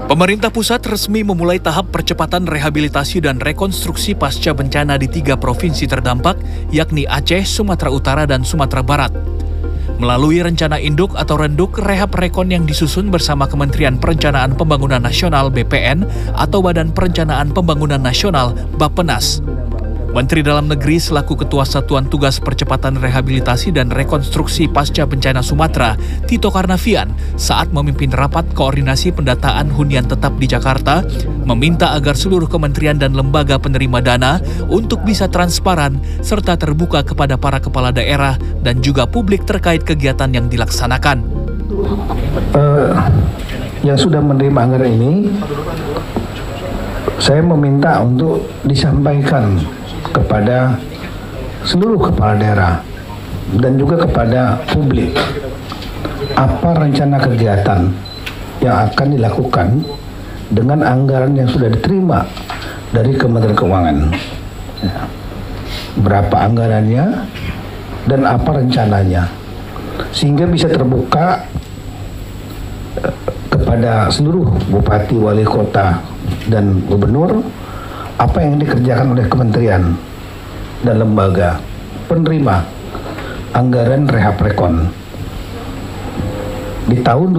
Pemerintah pusat resmi memulai tahap percepatan rehabilitasi dan rekonstruksi pasca bencana di 3 provinsi terdampak, yakni Aceh, Sumatera Utara, dan Sumatera Barat. Melalui rencana induk atau renduk rehab rekon yang disusun bersama Kementerian Perencanaan Pembangunan Nasional (BPN) atau Badan Perencanaan Pembangunan Nasional (Bappenas). Menteri Dalam Negeri selaku Ketua Satuan Tugas Percepatan Rehabilitasi dan Rekonstruksi Pasca Bencana Sumatera, Tito Karnavian, saat memimpin rapat koordinasi pendataan hunian tetap di Jakarta, meminta agar seluruh kementerian dan lembaga penerima dana untuk bisa transparan serta terbuka kepada para kepala daerah dan juga publik terkait kegiatan yang dilaksanakan. Yang sudah menerima anggaran ini, saya meminta untuk disampaikan kepada seluruh kepala daerah dan juga kepada publik apa rencana kegiatan yang akan dilakukan dengan anggaran yang sudah diterima dari Kementerian Keuangan. Berapa anggarannya dan apa rencananya, sehingga bisa terbuka kepada seluruh bupati, wali kota, dan gubernur apa yang dikerjakan oleh kementerian dan lembaga penerima anggaran rehab rekon di tahun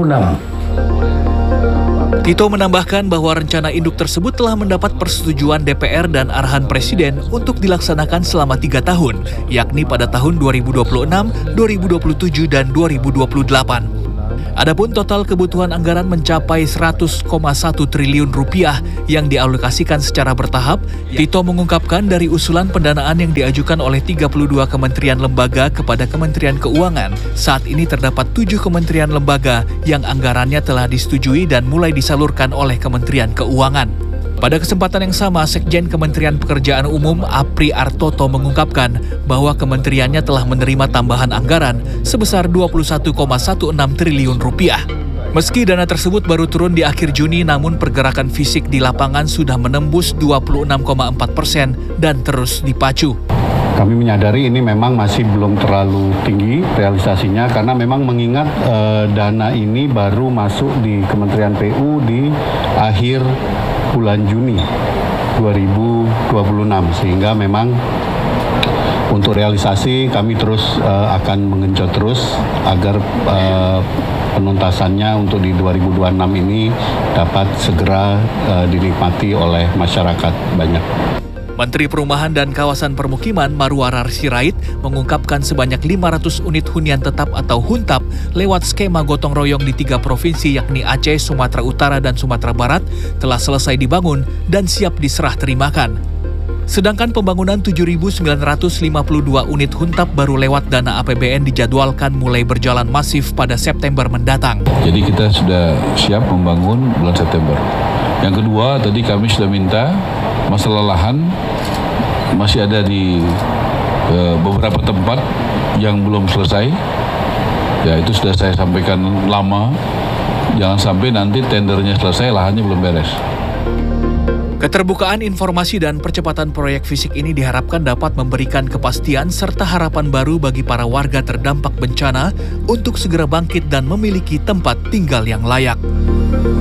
2026. Tito menambahkan bahwa rencana induk tersebut telah mendapat persetujuan DPR dan arahan Presiden untuk dilaksanakan selama 3 tahun, yakni pada tahun 2026, 2027, dan 2028. Adapun total kebutuhan anggaran mencapai 100,1 triliun rupiah yang dialokasikan secara bertahap. Tito mengungkapkan dari usulan pendanaan yang diajukan oleh 32 kementerian lembaga kepada Kementerian Keuangan, saat ini terdapat 7 kementerian lembaga yang anggarannya telah disetujui dan mulai disalurkan oleh Kementerian Keuangan. Pada kesempatan yang sama, Sekjen Kementerian Pekerjaan Umum Apri Artoto mengungkapkan bahwa kementeriannya telah menerima tambahan anggaran sebesar 21,16 triliun rupiah. Meski dana tersebut baru turun di akhir Juni, namun pergerakan fisik di lapangan sudah menembus 26,4% dan terus dipacu. Kami menyadari ini memang masih belum terlalu tinggi realisasinya karena memang mengingat dana ini baru masuk di Kementerian PU di akhir bulan Juni 2026, sehingga memang untuk realisasi kami terus akan mengenjot terus agar penuntasannya untuk di 2026 ini dapat segera dinikmati oleh masyarakat banyak. Menteri Perumahan dan Kawasan Permukiman Marwarar Sirait mengungkapkan sebanyak 500 unit hunian tetap atau huntap lewat skema gotong royong di 3 provinsi yakni Aceh, Sumatera Utara, dan Sumatera Barat telah selesai dibangun dan siap diserah terimakan. Sedangkan pembangunan 7.952 unit huntap baru lewat dana APBN dijadwalkan mulai berjalan masif pada September mendatang. Jadi kita sudah siap membangun bulan September. Yang kedua, tadi kami sudah minta masalah lahan masih ada di beberapa tempat yang belum selesai. Ya, itu sudah saya sampaikan lama. Jangan sampai nanti tendernya selesai, lahannya belum beres. Keterbukaan informasi dan percepatan proyek fisik ini diharapkan dapat memberikan kepastian serta harapan baru bagi para warga terdampak bencana untuk segera bangkit dan memiliki tempat tinggal yang layak.